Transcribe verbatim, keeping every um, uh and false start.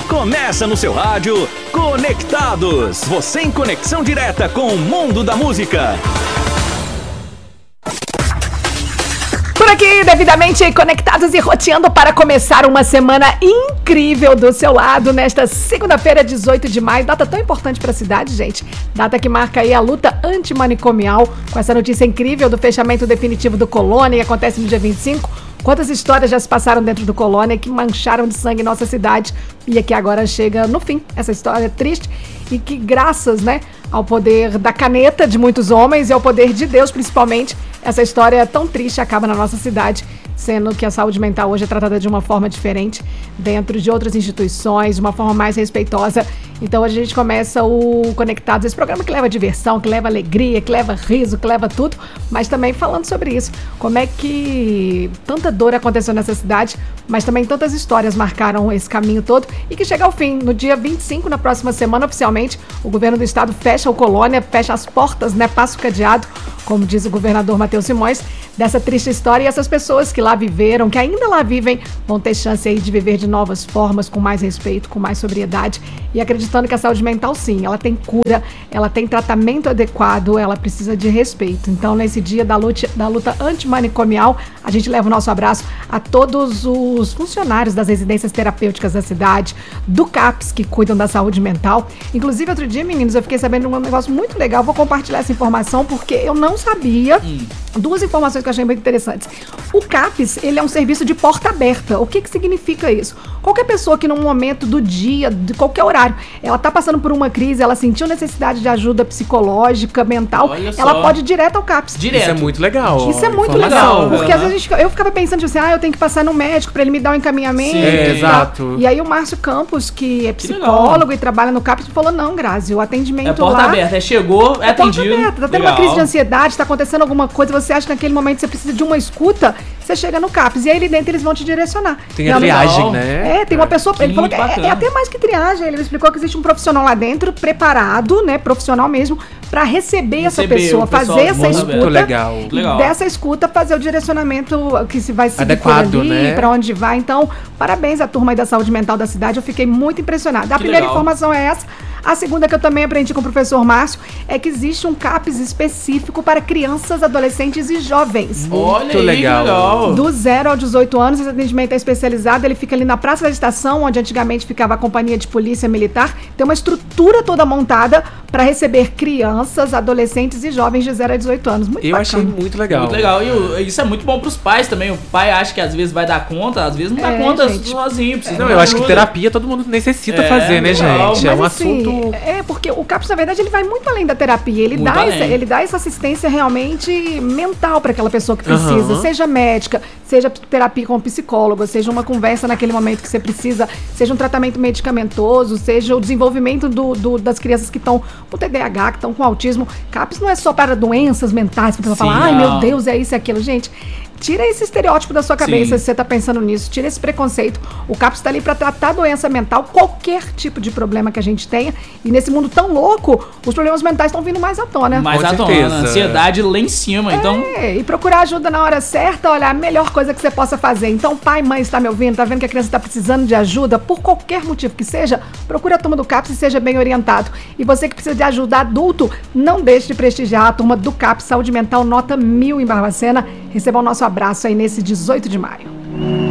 Começa no seu rádio, Conectados. Você em conexão direta com o mundo da música. Por aqui, devidamente conectados e roteando para começar uma semana incrível do seu lado nesta segunda-feira, dezoito de maio, data tão importante para a cidade, gente. Data que marca aí a luta antimanicomial, com essa notícia incrível do fechamento definitivo do Colônia, que acontece no dia vinte e cinco. Quantas histórias já se passaram dentro do Colônia que mancharam de sangue nossa cidade e aqui agora chega no fim essa história triste e que graças, né, ao poder da caneta de muitos homens e ao poder de Deus principalmente, essa história tão triste acaba na nossa cidade, sendo que a saúde mental hoje é tratada de uma forma diferente dentro de outras instituições, de uma forma mais respeitosa. Então hoje a gente começa o Conectados, esse programa que leva diversão, que leva alegria, que leva riso, que leva tudo, mas também falando sobre isso, como é que tanta dor aconteceu nessa cidade, mas também tantas histórias marcaram esse caminho todo e que chega ao fim. No dia vinte e cinco, na próxima semana, oficialmente, o governo do estado fecha o Colônia, fecha as portas, né, passa o cadeado, como diz o governador Matheus Simões, dessa triste história, e essas pessoas que lá viveram, que ainda lá vivem, vão ter chance aí de viver de novas formas, com mais respeito, com mais sobriedade e acreditando que a saúde mental, sim, ela tem cura, ela tem tratamento adequado, ela precisa de respeito. Então, nesse dia da luta, da luta antimanicomial, a gente leva o nosso abraço a todos os funcionários das residências terapêuticas da cidade, do CAPS, que cuidam da saúde mental. Inclusive, outro dia, meninos, eu fiquei sabendo de um negócio muito legal, vou compartilhar essa informação, porque eu não sabia, hum. duas informações que eu achei muito interessantes. O CAPS, ele é um serviço de porta aberta. O que que significa isso? Qualquer pessoa que num momento do dia, de qualquer horário, ela tá passando por uma crise, ela sentiu necessidade de ajuda psicológica, mental, ela pode ir direto ao CAPS. Direto. Isso é muito legal. Isso é muito legal, porque às vezes eu ficava pensando, tipo assim, ah, eu tenho que passar no médico pra ele me dar um encaminhamento. Sim, é, exato. E aí o Márcio Campos, que é psicólogo e trabalha no CAPS, falou, não, Grazi, o atendimento é porta lá... aberta, é chegou, é, é atendido. Porta aberta, tá tendo uma crise de ansiedade, tá acontecendo alguma coisa, você acha que naquele momento você precisa de uma escuta, você chega no CAPS e aí ali dentro eles vão te direcionar. Tem a triagem, né? É, tem uma pessoa, ele falou que é, é até mais que triagem, ele explicou que existe um profissional lá dentro, preparado, né, profissional mesmo, pra receber, receber essa pessoa, fazer essa escuta. Muito legal. legal. Dessa escuta, fazer o direcionamento que se vai seguir adequado, por ali, né? Pra onde vai. Então, parabéns à turma aí da saúde mental da cidade, eu fiquei muito impressionada. A que primeira legal. informação é essa. A segunda que eu também aprendi com o professor Márcio é que existe um CAPS específico para crianças, adolescentes e jovens. Muito legal. legal. Do zero ao dezoito anos, esse atendimento é especializado, ele fica ali na Praça da Estação, onde antigamente ficava a companhia de polícia militar. Tem uma estrutura toda montada para receber crianças, adolescentes e jovens de zero a dezoito anos. Muito eu bacana. achei muito legal. Muito legal. E isso é muito bom pros pais também. O pai acha que às vezes vai dar conta, às vezes não dá é, conta gente. sozinho. Precisa não, eu acho que terapia todo mundo necessita é, fazer, né, legal. gente? Mas, é um assim, assunto... É, porque o CAPS, na verdade, ele vai muito além da terapia. Ele, dá essa, ele dá essa assistência realmente mental para aquela pessoa que precisa. Uhum. Seja médica, seja terapia com psicólogo, seja uma conversa naquele momento que você precisa, seja um tratamento medicamentoso, seja o desenvolvimento do, do, das crianças que estão com T D A H, que estão com autismo. CAPS não é só para doenças mentais, que você vai falar, ai meu Deus, é isso e aquilo. Gente, tira esse estereótipo da sua cabeça. Sim. Se você tá pensando nisso, tira esse preconceito. O CAPS tá ali para tratar doença mental, qualquer tipo de problema que a gente tenha. E nesse mundo tão louco, os problemas mentais estão vindo mais à tona. Mais à tona, ansiedade lá em cima. É, então... e procurar ajuda na hora certa, olha, a melhor coisa que você possa fazer. Então, pai, mãe, está me ouvindo, tá vendo que a criança está precisando de ajuda, por qualquer motivo que seja, procure a turma do CAPS e seja bem orientado. E você que precisa de ajuda adulto, não deixe de prestigiar a turma do CAPS, Saúde Mental, nota mil em Barbacena. Receba o nosso abraço aí nesse dezoito de maio.